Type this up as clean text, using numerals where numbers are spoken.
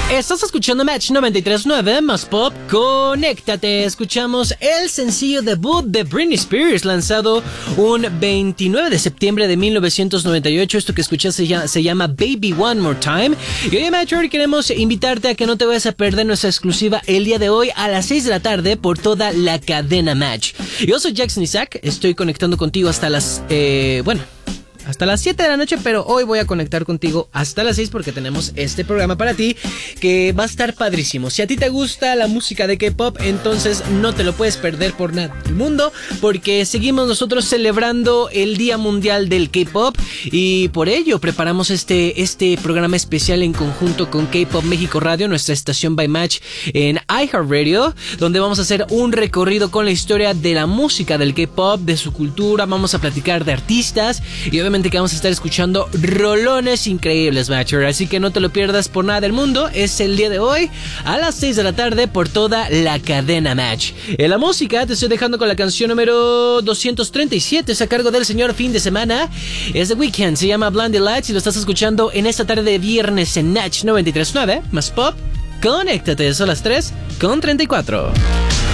Estás escuchando Match 93.9 más Pop. Conéctate. Escuchamos el sencillo debut de Britney Spears, lanzado un 29 de septiembre de 1998. Esto que escuchaste se llama Baby One More Time. Y hoy en Match queremos invitarte a que no te vayas a perder nuestra exclusiva el día de hoy a las 6 de la tarde por toda la cadena Match. Yo soy Jackson Isaac. Estoy conectando contigo hasta las... hasta las 7 de la noche, pero hoy voy a conectar contigo hasta las 6 porque tenemos este programa para ti que va a estar padrísimo. Si a ti te gusta la música de K-pop, entonces no te lo puedes perder por nada del mundo, porque seguimos nosotros celebrando el Día Mundial del K-pop y por ello preparamos este programa especial en conjunto con K-Pop México Radio, nuestra estación by Match en iHeartRadio, donde vamos a hacer un recorrido con la historia de la música del K-pop, de su cultura. Vamos a platicar de artistas y obviamente que vamos a estar escuchando rolones increíbles, Matcher. Así que no te lo pierdas por nada del mundo. Es el día de hoy a las 6 de la tarde por toda la cadena Match. En la música te estoy dejando con la canción número 237. Es a cargo del señor Fin de Semana. Es The Weeknd. Se llama Blinding Lights y lo estás escuchando en esta tarde de viernes en Match 93.9 más Pop. Conéctate. Son las 3:34.